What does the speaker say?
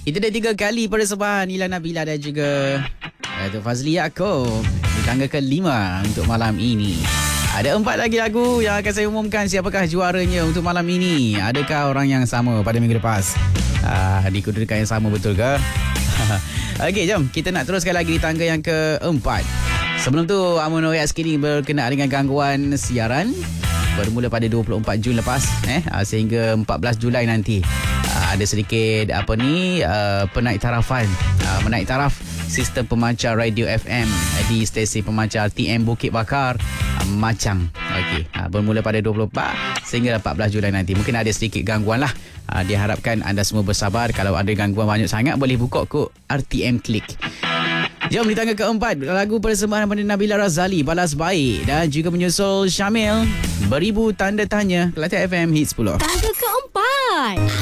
Itu dah 3 kali persembahan Ila Nabila dan juga Datuk Fazli Yaakob di tangga ke-5 untuk malam ini. Ada 4 lagi lagu yang akan saya umumkan siapakah juaranya untuk malam ini. Adakah orang yang sama pada minggu lepas? Di kedudukan yang sama, betul ke? Okey, jom kita nak teruskan lagi di tangga yang ke-4. Sebelum tu, Amun Royat sekini berkenaan dengan gangguan siaran bermula pada 24 Jun lepas sehingga 14 Julai nanti. Ada sedikit penaik tarafan, menaik taraf sistem pemancar radio FM di stesen pemancar TM Bukit Bakar Macang. Okey, bermula pada 24 sehingga 14 Julai nanti. Mungkin ada sedikit gangguan lah. Diharapkan anda semua bersabar. Kalau ada gangguan banyak sangat, boleh buka kod RTM Klik. Jom di tangga ke-4, lagu persembahan daripada Nabila Razali, Balas Baik, dan juga menyusul Syamil, Beribu Tanda Tanya, Kelate FM Hit 10. Tangga ke-4.